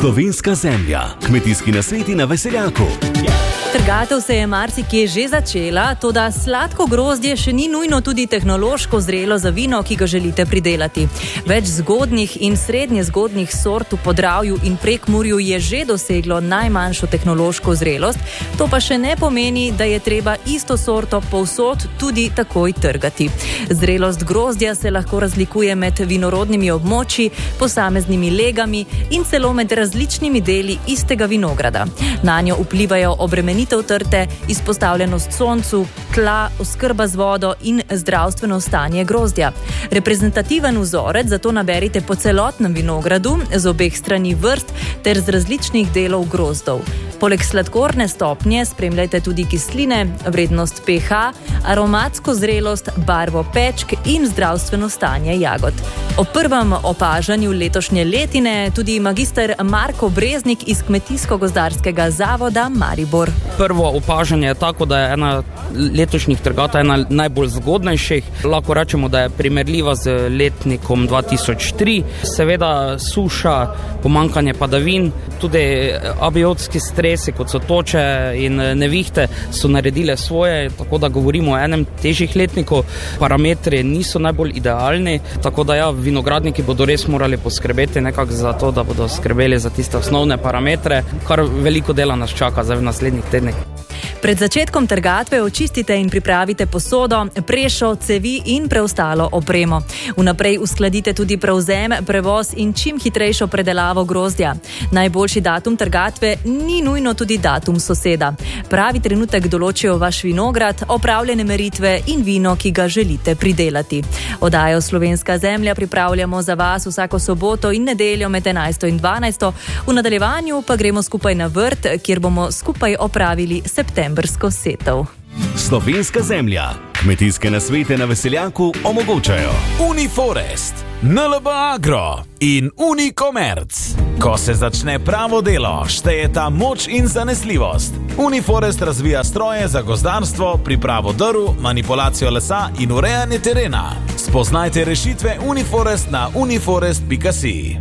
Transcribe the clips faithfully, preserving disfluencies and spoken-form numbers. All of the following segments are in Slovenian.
Slovenska zemlja, kmetijski nasveti na Veseljaku. Trgatev se je marsikje že začela, toda sladko grozdje še ni nujno tudi tehnološko zrelo za vino, ki ga želite pridelati. Več zgodnjih in srednje zgodnjih sort v Podravju in Prekmurju je že doseglo najmanjšo tehnološko zrelost, to pa še ne pomeni, da je treba isto sorto povsod tudi takoj trgati. Zrelost grozdja se lahko razlikuje med vinorodnimi območji, posameznimi legami in celo med različnimi deli istega vinograda. Nanjo vplivajo obremenitev trte, izpostavljenost soncu, tla, oskrba z vodo in zdravstveno stanje grozdja. Reprezentativen vzorec zato naberite po celotnem vinogradu, z obeh strani vrst ter z različnih delov grozdov. Poleg sladkorne stopnje spremljajte tudi kisline, vrednost pH, aromatsko zrelost, barvo pečk in zdravstveno stanje jagod. O prvem opažanju letošnje letine tudi magister Marko Breznik iz Kmetijsko-gozdarskega zavoda Maribor. Prvo opažanje je tako, da je ena letošnjih trgatev ena najbolj zgodnejših. Lahko rečemo, da je primerljiva z letnikom dva tisoč tri. Seveda suša, pomanjkanje padavin, tudi abiotski stresi, kot so toče in nevihte, so naredile svoje, tako da govorimo o enem težjih letnikov. Parametri niso najbolj idealni, tako da ja, vinogradniki bodo res morali poskrbeti nekako za to, da bodo skrbeli za tiste osnovne parametre, kar veliko dela nas čaka zdaj v naslednjih tednih. Pred začetkom trgatve očistite in pripravite posodo, prešo, cevi in preostalo opremo. Vnaprej uskladite tudi prevzem, prevoz in čim hitrejšo predelavo grozdja. Najboljši datum trgatve ni nujno tudi datum soseda. Pravi trenutek določijo vaš vinograd, opravljene meritve in vino, ki ga želite pridelati. Oddajo Slovenska zemlja pripravljamo za vas vsako soboto in nedeljo med enajsto in dvanajsto. V nadaljevanju pa gremo skupaj na vrt, kjer bomo skupaj opravili septembrsko setev. Slovenska zemlja, kmetijske nasvete na Veseljaku omogočajo Uniforest, N L B Agro in Unikomerc. Ko se začne pravo delo, šteje ta moč in zanesljivost. Uniforest razvija stroje za gozdarstvo, pripravo drv, manipulacijo lesa in urejanje terena. Spoznajte rešitve Uniforest na uniforest pika si.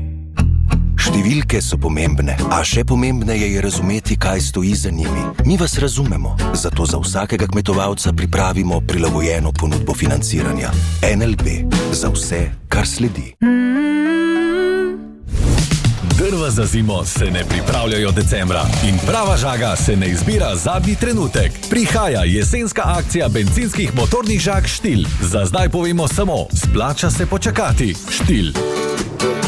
Številke so pomembne, a še pomembneje je razumeti, kaj stoji za njimi. Mi vas razumemo, zato za vsakega kmetovalca pripravimo prilagojeno ponudbo financiranja. N L B, za vse, kar sledi. Drva za zimo se ne pripravljajo decembra in prava žaga se ne izbira zadnji trenutek. Prihaja jesenska akcija bencinskih motornih žag Štil. Za zdaj povemo samo, splača se počakati. Štil.